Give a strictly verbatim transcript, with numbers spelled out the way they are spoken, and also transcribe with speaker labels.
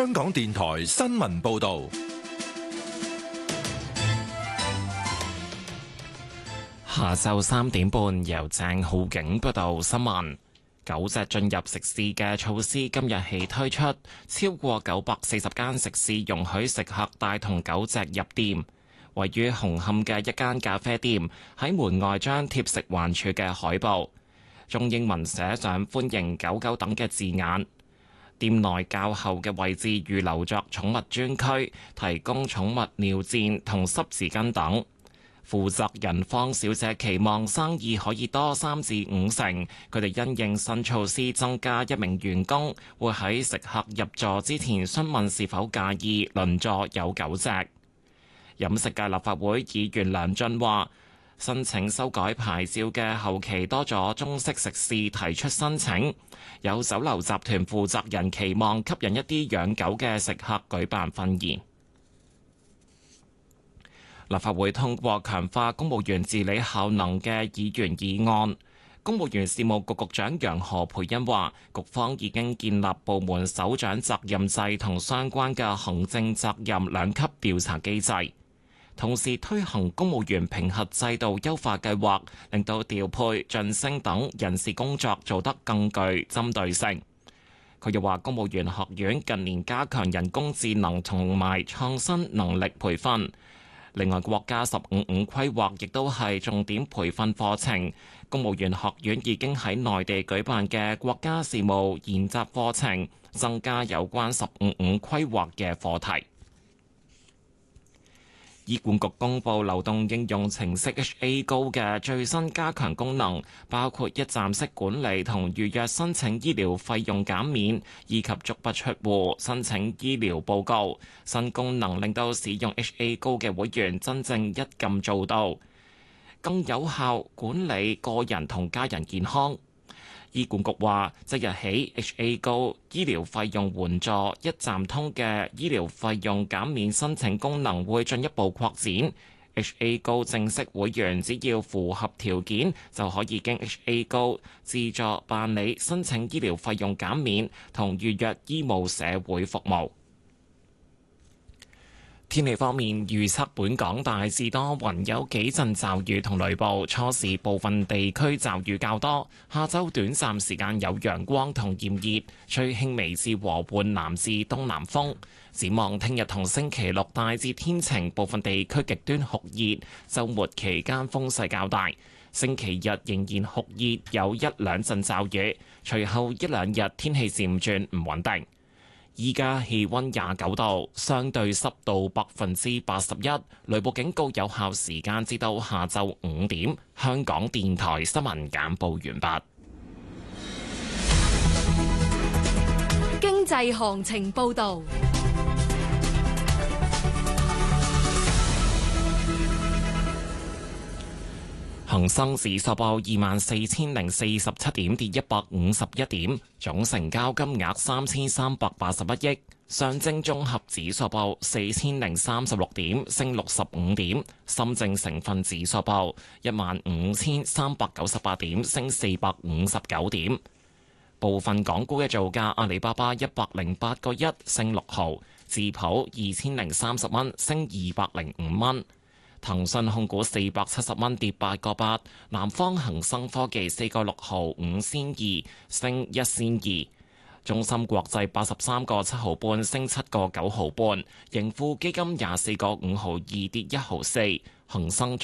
Speaker 1: 香港電台新聞報道。
Speaker 2: 下晝三點半，由鄭浩景報道新聞。九隻進入食肆嘅措施今日起推出，超過九百四十間食肆容許食客帶同狗隻入店。位於紅磡嘅一間咖啡店喺門外張貼食環署嘅海報，中英文寫上歡迎狗狗等嘅字眼。店內較後嘅位置預留作寵物專區，提供寵物尿墊同濕紙巾等。負責人方小姐期望生意可以多三至五成，佢哋因應新措施增加一名員工，會喺食客入座之前詢問是否介意鄰座有狗隻。飲食界立法會議員梁俊話，申請修改牌照嘅後期多咗中式食肆提出申請，有酒樓集團負責人期望吸引一啲養狗嘅食客舉辦婚宴。立法會通過強化公務員治理效能嘅議員議案。公務員事務局局長楊何蓓茵話，局方已經建立部門首長責任制同相關嘅行政責任兩級調查機制，同時推行公務員評核制度優化計劃，令到調配、晉升等人事工作做得更具針對性。佢又話，公務員學院近年加強人工智能同埋創新能力培訓。另外，國家十五五規劃亦都係重點培訓課程。公務員學院已經喺內地舉辦嘅國家事務研習課程，增加有關十五五規劃嘅課題。醫管局公布流動應用程式 H A Go 嘅最新加強功能，包括一站式管理同預約申請醫療費用減免，以及足不出戶申請醫療報告。新功能令到使用 H A Go 嘅會員真正一撳做到，更有效管理個人同家人健康。醫管局話，即日起 H A Go 醫療費用援助一站通嘅醫療費用減免申請功能會進一步擴展。H A Go 正式會員只要符合條件，就可以經 H A Go 自助辦理申請醫療費用減免同預約醫務社會服務。天氣方面，預測本港大致多雲，有幾陣驟雨同雷暴，初時部分地區驟雨較多。下週短暫時間有陽光同炎熱，吹輕微至和緩南至東南風。展望聽日同星期六大致天晴，部分地區極端酷熱，週末期間風勢較大。星期日仍然酷熱，有一兩陣驟雨，隨後一兩日天氣漸轉唔穩定。依家氣溫廿九度，相對濕度百分之八十一，雷暴警告有效時間至到下晝五點。香港電台新聞簡報完畢。
Speaker 3: 經濟行情報道。
Speaker 2: 恒生指數報二萬四千零四十七點，跌一百五十一點，總成交金額三千三百八十一億。上證綜合指數報四千零三十六點，升六十五點。深證成分指數報一萬五千三百九十八點，升四百五十九點。部分港股嘅造價：阿里巴巴一百零八個一，升六毫；智普二千零三十蚊，升二百零五蚊。騰訊控股四百七十蚊，跌八個八；南方恒生科技四個六毫五仙二，升一仙二；中芯國際八十三個七毫半，升七個九毫半；盈富基金廿四個五毫二，跌一毫四；恒生